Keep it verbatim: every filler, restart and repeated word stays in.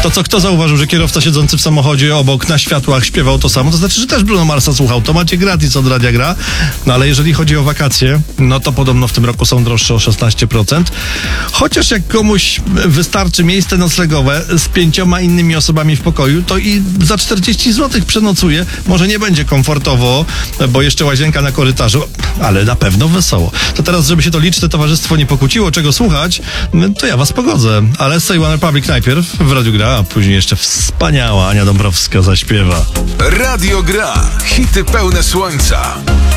To co, kto zauważył, że kierowca siedzący w samochodzie obok na światłach śpiewał to samo? To znaczy, że też Bruno Marsa słuchał. To macie gratis od Radia Gra. No ale jeżeli chodzi o wakacje, no to podobno w tym roku są droższe o szesnaście procent. Chociaż jak komuś wystarczy miejsce noclegowe z pięcioma innymi osobami w pokoju, to i za czterdzieści złotych przenocuje. Może nie będzie komfortowo, bo jeszcze łazienka na korytarzu, ale na pewno wesoło. To teraz, żeby się to liczne towarzystwo nie pokłóciło, czego słuchać, to ja was pogodzę. Ale Say One Republic najpierw w Radiu Gra, a później jeszcze wspaniała Ania Dąbrowska zaśpiewa. Radio Gra. Hity pełne słońca.